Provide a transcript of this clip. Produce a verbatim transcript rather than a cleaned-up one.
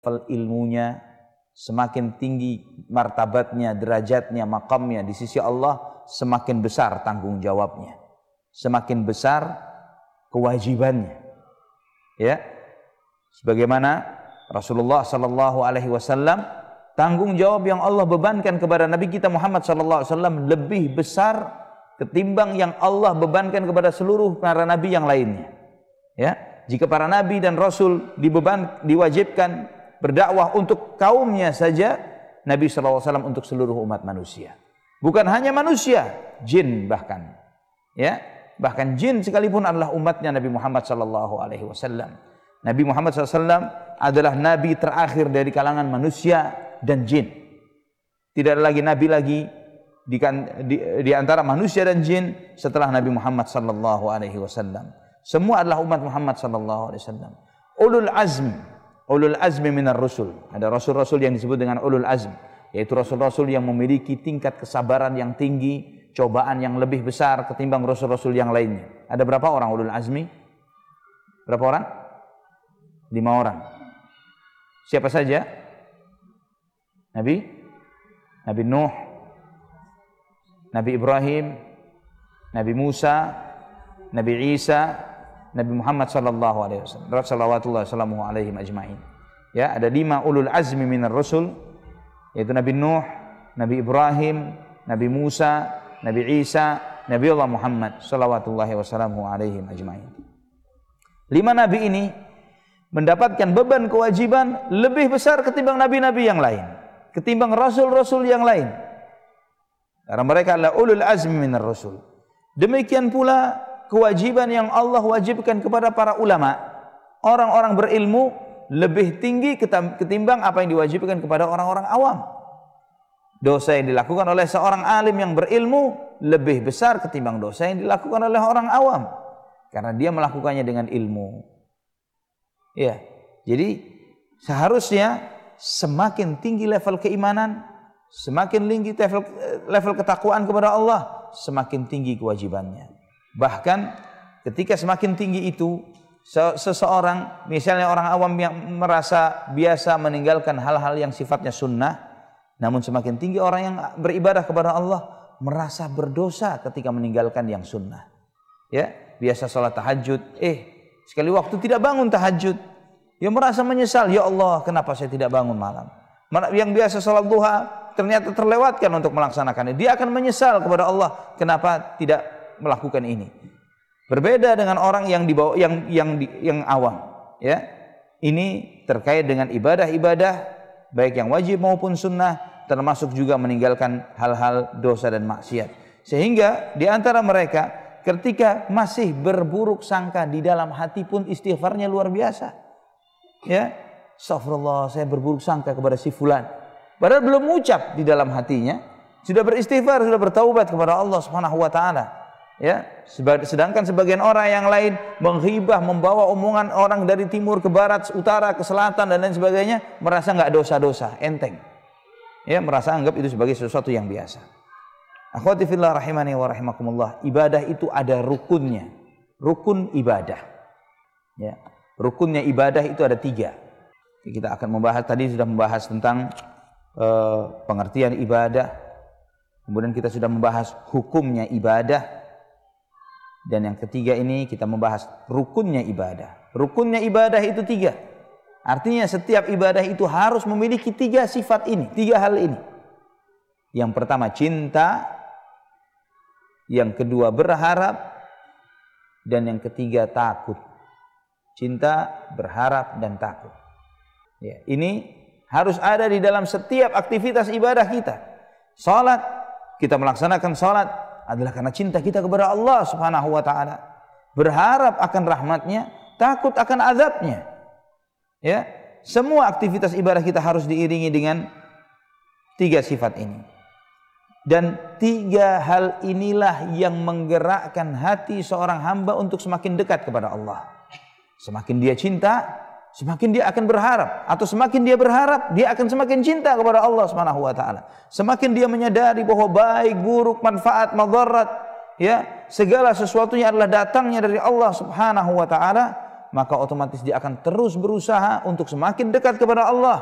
level ilmunya, semakin tinggi martabatnya, derajatnya, makamnya di sisi Allah, semakin besar tanggung jawabnya, semakin besar kewajibannya. Ya, sebagaimana Rasulullah sallallahu alaihi wasallam, tanggung jawab yang Allah bebankan kepada Nabi kita Muhammad sallallahu alaihi wasallam lebih besar ketimbang yang Allah bebankan kepada seluruh para nabi yang lainnya. Ya, jika para nabi dan rasul dibeban diwajibkan berdakwah untuk kaumnya saja, Nabi sallallahu alaihi wasallam untuk seluruh umat manusia. Bukan hanya manusia, jin bahkan. Ya, bahkan jin sekalipun adalah umatnya Nabi Muhammad sallallahu alaihi wasallam. Nabi Muhammad sallallahu alaihi wasallam adalah nabi terakhir dari kalangan manusia dan jin. Tidak ada lagi nabi lagi di, di, di antara manusia dan jin setelah Nabi Muhammad sallallahu alaihi wasallam. Semua adalah umat Muhammad sallallahu alaihi wasallam. Ulul azm, ulul azmi minar rusul. Ada rasul-rasul yang disebut dengan ulul azm, yaitu rasul-rasul yang memiliki tingkat kesabaran yang tinggi, cobaan yang lebih besar ketimbang rasul-rasul yang lainnya. Ada berapa orang ulul azmi? Berapa orang? Lima orang. Siapa saja? Nabi Nabi Nuh, Nabi Ibrahim, Nabi Musa, Nabi Isa, Nabi Muhammad sallallahu alaihi wasallam. Salawatullah salamuhu alaihim ajma'in. Ya, ada lima ulul azmi minar rusul, yaitu Nabi Nuh, Nabi Ibrahim, Nabi Musa, Nabi Isa, Nabi Allah Muhammad salawatullahi wasallamu alaihim ajma'in. Lima nabi ini mendapatkan beban kewajiban lebih besar ketimbang nabi-nabi yang lain, ketimbang rasul-rasul yang lain. Karena mereka adalah ulul azmi minar rasul. Demikian pula kewajiban yang Allah wajibkan kepada para ulama, orang-orang berilmu, lebih tinggi ketimbang apa yang diwajibkan kepada orang-orang awam. Dosa yang dilakukan oleh seorang alim yang berilmu lebih besar ketimbang dosa yang dilakukan oleh orang awam, karena dia melakukannya dengan ilmu. Ya, jadi seharusnya semakin tinggi level keimanan, semakin tinggi level, level ketakwaan kepada Allah, semakin tinggi kewajibannya. Bahkan ketika semakin tinggi itu, seseorang, misalnya orang awam yang merasa biasa meninggalkan hal-hal yang sifatnya sunnah, namun semakin tinggi orang yang beribadah kepada Allah merasa berdosa ketika meninggalkan yang sunnah. Ya, biasa sholat tahajud, eh sekali waktu tidak bangun tahajud, dia merasa menyesal, ya Allah, kenapa saya tidak bangun malam? Yang biasa sholat duha ternyata terlewatkan untuk melaksanakannya, dia akan menyesal kepada Allah, kenapa tidak melakukan ini. Berbeda dengan orang yang dibawa yang yang yang awam, ya. Ini terkait dengan ibadah-ibadah baik yang wajib maupun sunnah, termasuk juga meninggalkan hal-hal dosa dan maksiat. Sehingga di antara mereka ketika masih berburuk sangka di dalam hati pun istighfarnya luar biasa. Ya, astagfirullah, saya berburuk sangka kepada si fulan. Padahal belum mengucap di dalam hatinya, sudah beristighfar, sudah bertaubat kepada Allah Subhanahu wa taala. Ya, sedangkan sebagian orang yang lain menghibah, membawa omongan orang dari timur ke barat, utara ke selatan dan lain sebagainya, merasa enggak dosa-dosa, enteng. Ya, merasa anggap itu sebagai sesuatu yang biasa. Akhwati fillah rahimani wa rahimakumullah, ibadah itu ada rukunnya. Rukun ibadah. Ya, rukunnya ibadah itu ada tiga. Kita akan membahas, tadi sudah membahas tentang uh, pengertian ibadah. Kemudian kita sudah membahas hukumnya ibadah. Dan yang ketiga ini kita membahas rukunnya ibadah. Rukunnya ibadah itu tiga. Artinya setiap ibadah itu harus memiliki tiga sifat ini, tiga hal ini. Yang pertama cinta, yang kedua berharap, dan yang ketiga takut. Cinta, berharap, dan takut. Ya, ini harus ada di dalam setiap aktivitas ibadah kita. Salat, kita melaksanakan salat adalah karena cinta kita kepada Allah Subhanahu wa taala. Berharap akan rahmatnya, takut akan azabnya. Ya, semua aktivitas ibadah kita harus diiringi dengan tiga sifat ini. Dan tiga hal inilah yang menggerakkan hati seorang hamba untuk semakin dekat kepada Allah. Semakin dia cinta, semakin dia akan berharap, atau semakin dia berharap, dia akan semakin cinta kepada Allah Subhanahu wa taala. Semakin dia menyadari bahwa baik, buruk, manfaat, madarat, ya, segala sesuatunya adalah datangnya dari Allah Subhanahu wa taala, maka otomatis dia akan terus berusaha untuk semakin dekat kepada Allah.